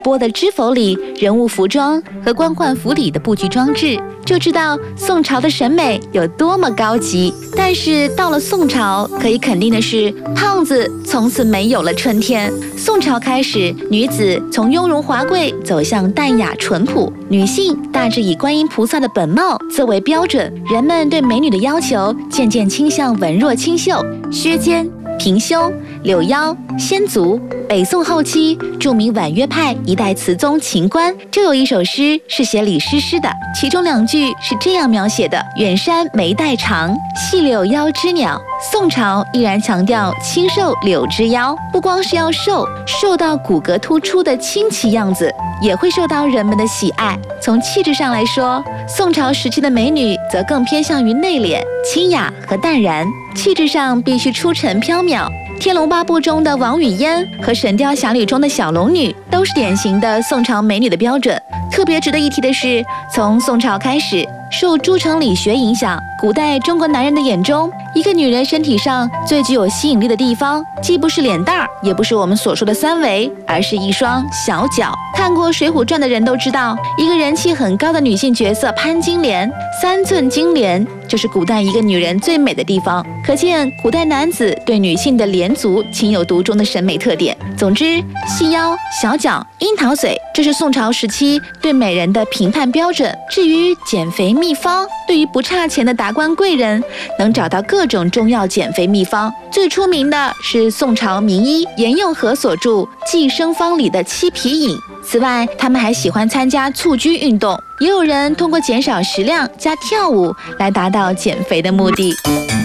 波的知否里人物服装和官宦府里的布局装置，就知道宋朝的审美有多么高级。但是到了宋朝，可以肯定的是，胖子从此没有了春天。宋朝开始，女子从雍容华贵走向淡雅淳朴，女性大致以观音菩萨的本貌作为标准，人们对美女的要求渐渐倾向文弱清秀、削肩、平胸、柳腰、仙足。北宋后期，著名婉约派一代词宗秦观就有一首诗是写李师师的，其中2句是这样描写的：远山眉黛长，细柳腰织鸟。宋朝依然强调清瘦柳枝腰，不光是要瘦到骨骼突出的清奇样子，也会受到人们的喜爱。从气质上来说，宋朝时期的美女则更偏向于内敛、清雅和淡然，气质上必须出尘飘渺。《天龙八部》中的王语嫣和《神雕侠侣》中的小龙女都是典型的宋朝美女的标准。特别值得一提的是，从宋朝开始，受诸城理学影响，古代中国男人的眼中，一个女人身体上最具有吸引力的地方，既不是脸蛋儿，也不是我们所说的3围，而是一双小脚。看过《水浒传》的人都知道，一个人气很高的女性角色潘金莲，3寸金莲就是古代一个女人最美的地方。可见古代男子对女性的莲足情有独钟的审美特点。总之，细腰、小脚、樱桃嘴，这是宋朝时期对美人的评判标准。至于减肥秘方，对于不差钱的达官贵人，能找到各种中药减肥秘方。最出名的是宋朝名医严用和所著《寄生方》里的七皮饮。此外，他们还喜欢参加蹴鞠运动，也有人通过减少食量加跳舞来达到减肥的目的。